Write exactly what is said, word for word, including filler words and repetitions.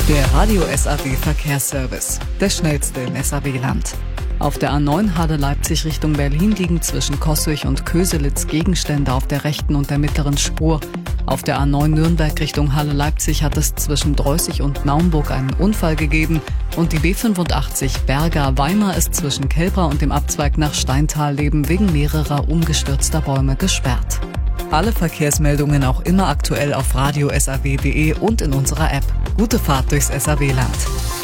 Der Radio S A W Verkehrsservice, der schnellste im S A W-Land. Auf der A neun Halle-Leipzig Richtung Berlin liegen zwischen Kossuth und Köselitz Gegenstände auf der rechten und der mittleren Spur. Auf der A neun Nürnberg Richtung Halle-Leipzig hat es zwischen Dreußig und Naumburg einen Unfall gegeben und die B fünfundachtzig Berger-Weimar ist zwischen Kelbra und dem Abzweig nach Steintal-Leben wegen mehrerer umgestürzter Bäume gesperrt. Alle Verkehrsmeldungen auch immer aktuell auf radio S A W punkt de und in unserer App. Gute Fahrt durchs S A W-Land.